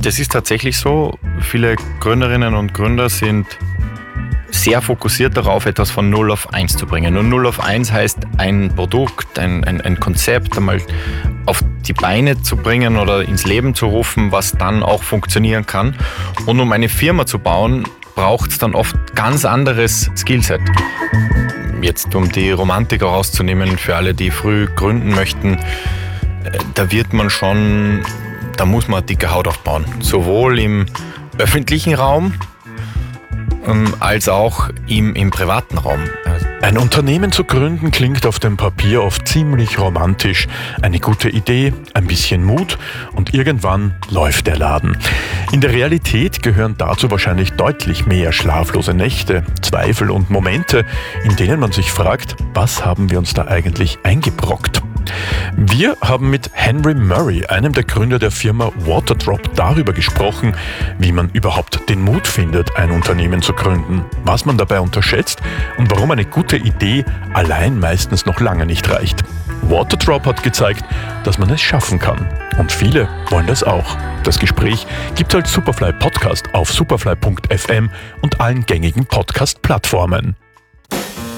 Das ist tatsächlich so. Viele Gründerinnen und Gründer sind sehr fokussiert darauf, etwas von 0 auf 1 zu bringen. Und 0 auf 1 heißt, ein Produkt, ein Konzept einmal auf die Beine zu bringen oder ins Leben zu rufen, was dann auch funktionieren kann. Und um eine Firma zu bauen, braucht es dann oft ganz anderes Skillset. Jetzt, um die Romantik auch rauszunehmen, für alle, die früh gründen möchten, da muss man dicke Haut aufbauen. Sowohl im öffentlichen Raum, als auch im privaten Raum. Ein Unternehmen zu gründen klingt auf dem Papier oft ziemlich romantisch. Eine gute Idee, ein bisschen Mut und irgendwann läuft der Laden. In der Realität gehören dazu wahrscheinlich deutlich mehr schlaflose Nächte, Zweifel und Momente, in denen man sich fragt, was haben wir uns da eigentlich eingebrockt? Wir haben mit Henry Murray, einem der Gründer der Firma Waterdrop, darüber gesprochen, wie man überhaupt den Mut findet, ein Unternehmen zu gründen, was man dabei unterschätzt und warum eine gute Idee allein meistens noch lange nicht reicht. Waterdrop hat gezeigt, dass man es schaffen kann. Und viele wollen das auch. Das Gespräch gibt's als Superfly Podcast auf superfly.fm und allen gängigen Podcast-Plattformen.